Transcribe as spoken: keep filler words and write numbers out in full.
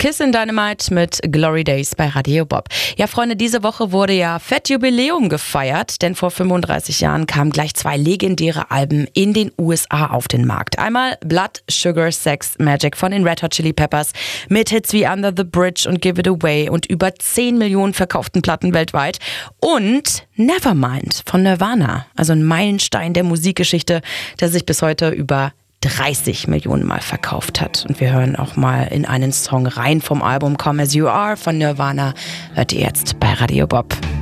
Kissin' Dynamite mit Glory Days bei Radio Bob. Ja, Freunde, diese Woche wurde ja Fett Jubiläum gefeiert, denn vor fünfunddreißig Jahren kamen gleich zwei legendäre Alben in den U S A auf den Markt. Einmal Blood, Sugar, Sex, Magic von den Red Hot Chili Peppers mit Hits wie Under the Bridge und Give It Away und über zehn Millionen verkauften Platten weltweit. Und Nevermind von Nirvana, also ein Meilenstein der Musikgeschichte, der sich bis heute über dreißig Millionen Mal verkauft hat. Und wir hören auch mal in einen Song rein vom Album Come As You Are von Nirvana. Hört ihr jetzt bei Radio Bob.